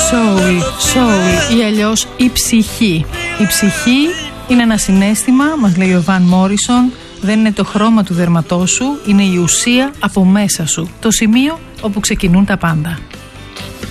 soul ή αλλιώς η ψυχή. Η ψυχή είναι ένα συναίσθημα, μας λέει ο Βαν Μόρισον, δεν είναι το χρώμα του δέρματός σου, είναι η ουσία από μέσα σου, το σημείο όπου ξεκινούν τα πάντα.